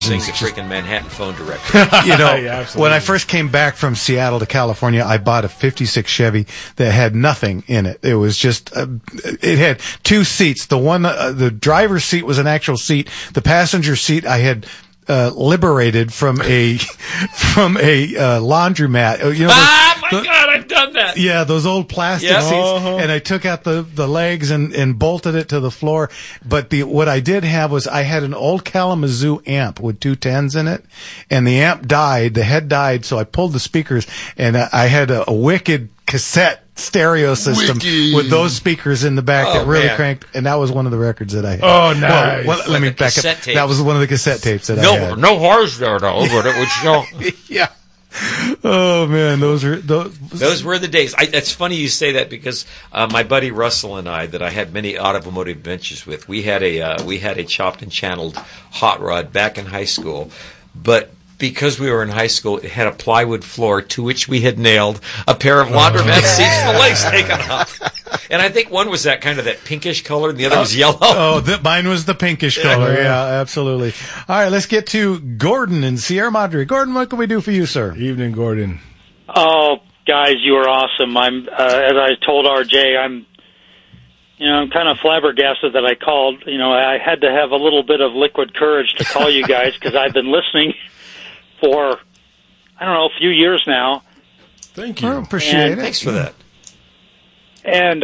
Sings a freaking Manhattan phone directory. Yeah, when I first came back from Seattle to California, I bought a 56 Chevy that had nothing in it. It was just, it had two seats. The one, the driver's seat was an actual seat. The passenger seat I had liberated from a laundromat. My God, I've done that. Yeah, those old plastic seats, and I took out the legs and bolted it to the floor. But what I did have was I had an old Kalamazoo amp with two 10s in it, and the amp died, the head died, so I pulled the speakers, and I had a wicked cassette stereo system with those speakers in the back that really cranked, and that was one of the records that I had. Oh, nice. Well, let me back up. Tapes. That was one of the cassette tapes that I had. No horrors there, though, but it would show. Yeah. Oh man, those were the days. It's funny you say that because my buddy Russell and I, that I had many automotive adventures with, we had a chopped and channeled hot rod back in high school, but because we were in high school, it had a plywood floor to which we had nailed a pair of laundromat seats with the legs taken off. And I think one was that pinkish color, and the other was yellow. Mine was the pinkish color. Yeah, absolutely. All right, let's get to Gordon in Sierra Madre. Gordon, what can we do for you, sir? Evening, Gordon. Oh, guys, you are awesome. I'm, as I told RJ, I'm kind of flabbergasted that I called. I had to have a little bit of liquid courage to call you guys because I've been listening for, a few years now. Thank you. I appreciate it. Thanks for that. And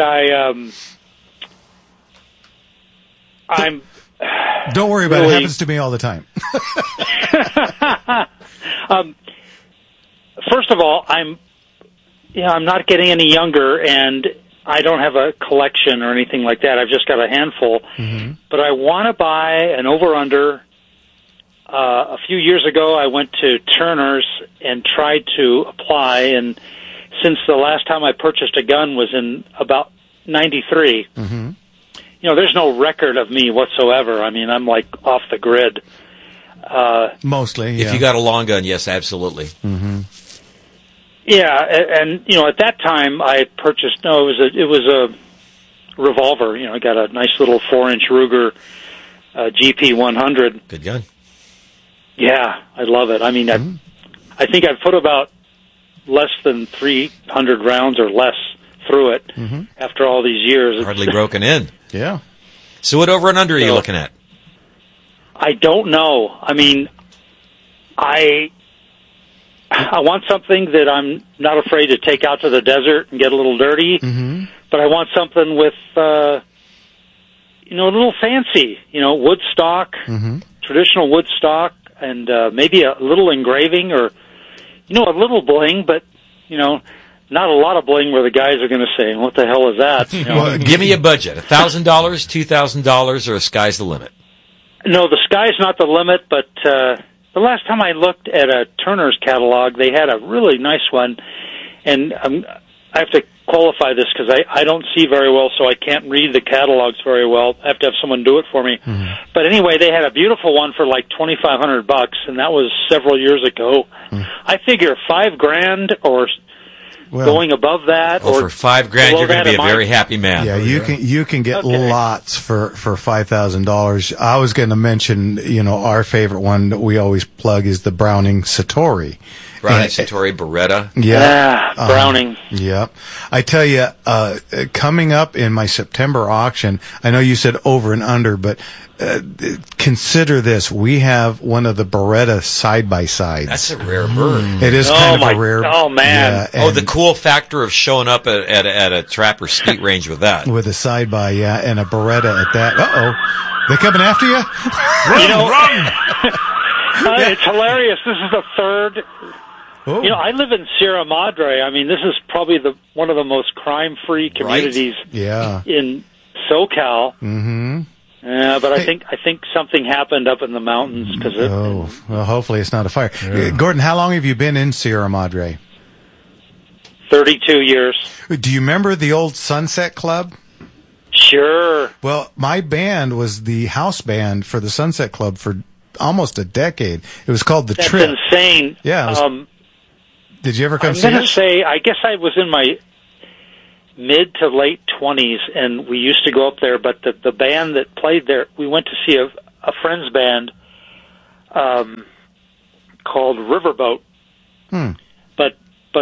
I'm... Don't worry about it. It happens to me all the time. First of all, I'm not getting any younger, and I don't have a collection or anything like that. I've just got a handful. Mm-hmm. But I want to buy an over-under. A few years ago, I went to Turner's and tried to apply, and since the last time I purchased a gun was in about 93, there's no record of me whatsoever. I mean, I'm like off the grid. Mostly, yeah. If you got a long gun, yes, absolutely. Mm-hmm. Yeah, and at that time I purchased. No, it was a revolver. I got a nice little 4-inch Ruger GP 100. Good gun. Yeah, I love it. I mean, I think I've put about less than 300 rounds or less through it after all these years. Hardly broken in. Yeah. So what over and under are you looking at? I don't know. I mean, I want something that I'm not afraid to take out to the desert and get a little dirty, but I want something with, a little fancy, wood stock, traditional wood stock, and maybe a little engraving or, a little bling, but, not a lot of bling where the guys are going to say, what the hell is that? Well, give me a budget, $1,000, $2,000, or a sky's the limit? No, the sky's not the limit, but the last time I looked at a Turner's catalog, they had a really nice one, and I have to qualify this because I don't see very well, so I can't read the catalogs very well. I have to have someone do it for me. But anyway, they had a beautiful one for like $2,500, and that was several years ago. I figure $5,000 or going above that, or for $5,000, you're going to be a very happy man. Yeah, you can get lots for $5,000. I was going to mention, our favorite one that we always plug is the Browning Satori. Browning Satori Beretta. Yeah, Browning. Yeah. I tell you, coming up in my September auction, I know you said over and under, but consider this. We have one of the Beretta side-by-sides. That's a rare bird. It is kind of a rare... Oh, man. Yeah, the cool factor of showing up at a trap or skeet range with that. With a side-by, yeah, and a Beretta at that. Uh-oh. They coming after you? Run! It's hilarious. This is the third... Oh. I live in Sierra Madre. I mean, this is probably one of the most crime-free communities in SoCal. Mm-hmm. But I think something happened up in the mountains because well, hopefully it's not a fire. Yeah. Gordon, how long have you been in Sierra Madre? 32 years. Do you remember the old Sunset Club? Sure. Well, my band was the house band for the Sunset Club for almost a decade. It was called The Trip. That's insane. Yeah. Did you ever come see us? I'm going to say, I guess I was in my mid to late 20s, and we used to go up there, but the band that played there, we went to see a friend's band called Riverboat. But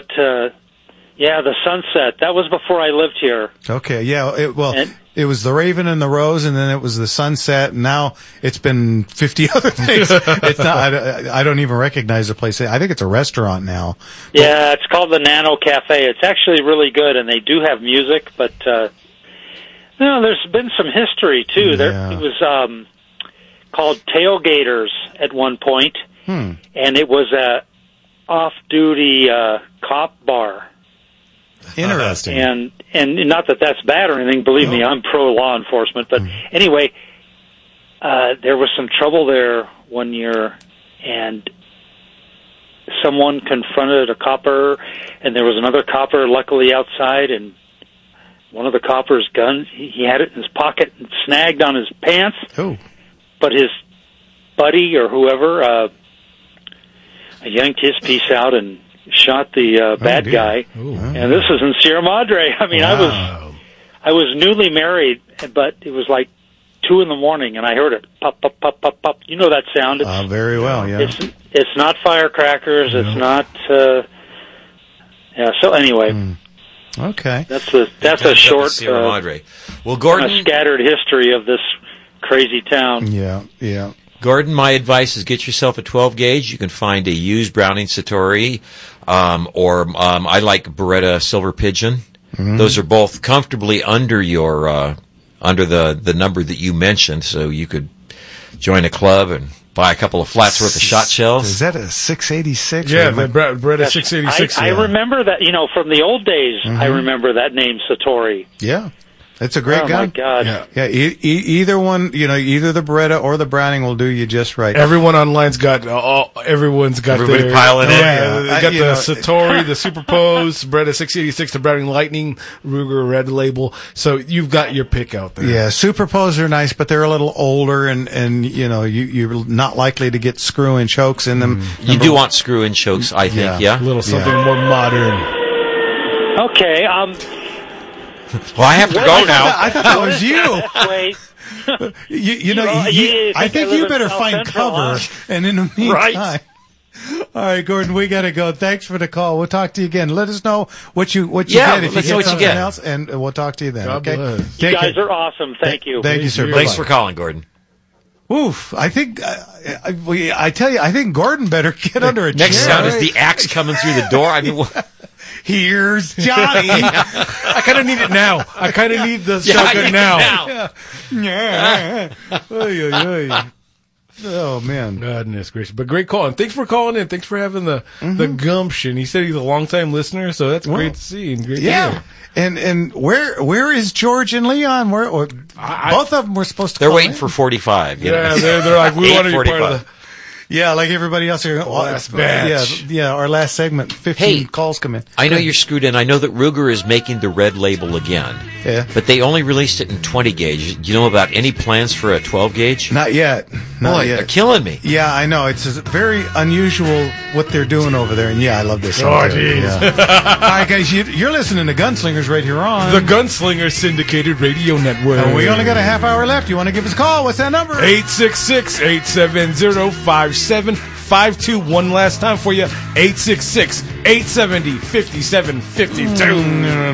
yeah, the Sunset. That was before I lived here. Okay, yeah. It was the Raven and the Rose, and then it was the Sunset. And now it's been 50 other things. It's not. I don't even recognize the place. I think it's a restaurant now. Yeah, it's called the Nano Cafe. It's actually really good, and they do have music. But there's been some history too. Yeah. It was called Tailgaters at one point, and it was a off-duty cop bar. Interesting. And not that that's bad or anything. Believe me, I'm pro law enforcement. But anyway, there was some trouble there one year, and someone confronted a copper, and there was another copper luckily outside, and one of the copper's guns, he had it in his pocket and snagged on his pants. Oh. But his buddy or whoever yanked his piece out and shot the bad guy. Ooh. And this is in Sierra Madre. I mean, Wow. I was newly married, but it was like 2 a.m, and I heard it pop, pop, pop, pop, pop. You know that sound? It's, very well, yeah. It's not firecrackers. No. It's not. Yeah. So anyway. Okay. That's a short Sierra Madre. Well, Gordon, a scattered history of this crazy town. Yeah. Gordon, my advice is get yourself a 12 gauge. You can find a used Browning Satori, or I like Beretta Silver Pigeon. Those are both comfortably under your under the number that you mentioned, so you could join a club and buy a couple of flats worth of shot shells. Is that a 686? Yeah, the Beretta 686. I remember that, from the old days. I remember that name, Satori. Yeah. It's a great gun. Oh, my God. Yeah, either one, either the Beretta or the Browning will do you just right. Everyone online's got, everyone's got everybody piling in. Yeah, they got the Satori, the Superpose, Beretta 686, the Browning Lightning, Ruger Red Label. So you've got your pick out there. Yeah, Superpose are nice, but they're a little older, and you're not likely to get screw-in chokes in them. You do want screw-in chokes, I think, yeah? A little something more modern. Okay, well, I have to go now. I thought that was you. Wait. I think you better find cover. And in the meantime, right. All right, Gordon, we got to go. Thanks for the call. We'll talk to you again. Let us know what you Yeah, get if you let's get know what you something get. else, and we'll talk to you then. God Okay. bless. You guys are awesome. Thank you. Thank you, sir. Thanks Bye-bye. for calling, Gordon. Oof! I think I tell you, I think Gordon better get under a Next chair. sound is the axe coming through the door. I mean, what? Here's Johnny. I kind of need it now. I kind of need the shotgun now. Yeah. Oy, oy, oy. Oh man. Goodness gracious. But great call. And thanks for calling in. Thanks for having the gumption. He said he's a long-time listener, so that's great to see. And great to hear. And where is George and Leon? Both of them were supposed to They're call waiting in. for 45. Yeah, they're like, we want to be part of the... Yeah, like everybody else here. Last batch. Yeah, our last segment, 15 calls come in. I know you're screwed in. I know that Ruger is making the red label again. Yeah. But they only released it in 20 gauge. Do you know about any plans for a 12 gauge? Not yet. Not Boy, yet. they're killing me. Yeah, I know. It's very unusual what they're doing over there. And yeah, I love this song. Oh, too. jeez. Yeah. All right, guys, you're listening to Gunslingers right here on The Gunslinger Syndicated Radio Network. And we only got a half hour left. You want to give us a call? What's that number? 866-870-5752. One last time for you. 866-870-5752.